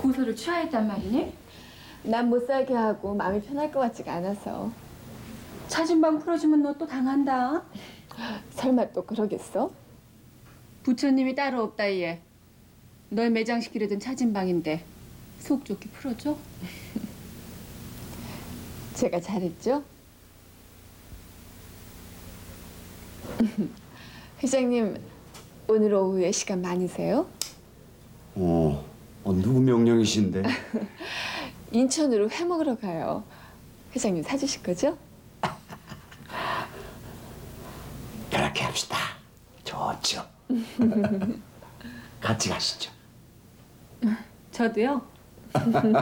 고소를 취하했단 말이니? 난 못 살게 하고 마음이 편할 것 같지가 않아서. 차진방 풀어주면 너 또 당한다. 설마 또 그러겠어? 부처님이 따로 없다 얘. 널 매장시키려던 차진방인데 속 좋게 풀어줘? 제가 잘했죠? 회장님, 오늘 오후에 시간 많으세요? 누구 명령이신데? 인천으로 회 먹으러 가요. 회장님 사주실 거죠? 그렇게 합시다. 좋죠. 같이 가시죠. 저도요.